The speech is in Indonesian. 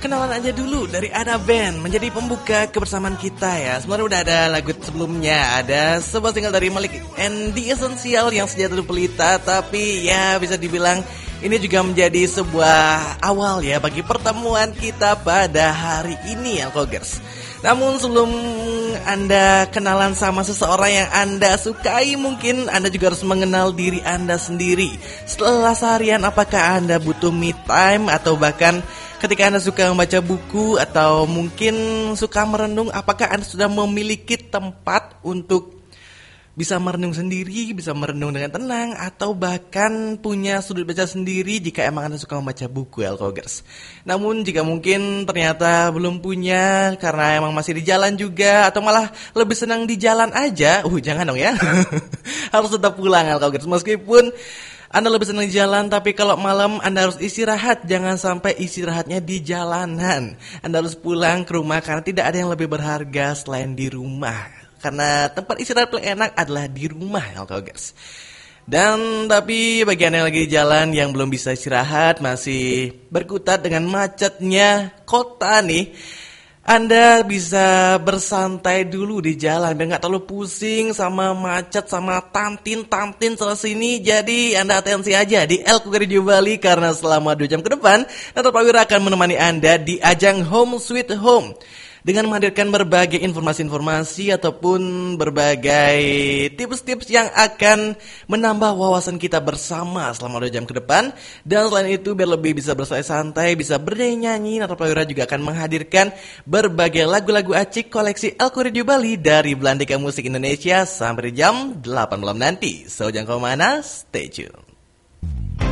kenalan aja dulu dari Ada Band menjadi pembuka kebersamaan kita ya. Sebenarnya udah ada lagu sebelumnya, ada sebuah single dari Malik and The Essential yang sejati pelita, tapi ya bisa dibilang ini juga menjadi sebuah awal ya bagi pertemuan kita pada hari ini ya Kogers. Namun sebelum Anda kenalan sama seseorang yang Anda sukai, mungkin Anda juga harus mengenal diri Anda sendiri. Setelah seharian, apakah Anda butuh me time atau bahkan ketika Anda suka membaca buku atau mungkin suka merenung, apakah Anda sudah memiliki tempat untuk bisa merenung sendiri, bisa merenung dengan tenang, atau bahkan punya sudut baca sendiri jika emang Anda suka membaca buku Alkogers. Namun jika mungkin ternyata belum punya karena emang masih di jalan juga, atau malah lebih senang di jalan aja, jangan dong ya. Harus tetap pulang Alkogers. Meskipun Anda lebih senang di jalan, tapi kalau malam Anda harus istirahat. Jangan sampai istirahatnya di jalanan. Anda harus pulang ke rumah karena tidak ada yang lebih berharga selain di rumah. Karena tempat istirahat paling enak adalah di rumah, Alkogers. Dan tapi bagi Anda yang lagi di jalan yang belum bisa istirahat, masih berkutat dengan macetnya kota nih, Anda bisa bersantai dulu di jalan biar gak terlalu pusing sama macet, sama tantin sana sini. Jadi Anda atensi aja di El Radio Bali karena selama 2 jam ke depan Dr. Prawira akan menemani Anda di ajang Home Sweet Home dengan menghadirkan berbagai informasi-informasi ataupun berbagai tips-tips yang akan menambah wawasan kita bersama selama 2 jam ke depan. Dan selain itu biar lebih bisa bersantai-santai, bisa bernyanyi, Dr. Prawira juga akan menghadirkan berbagai lagu-lagu acik koleksi El Radio Bali dari Belantika Musik Indonesia sampai jam 8 malam nanti. So jangan kemana, stay tune.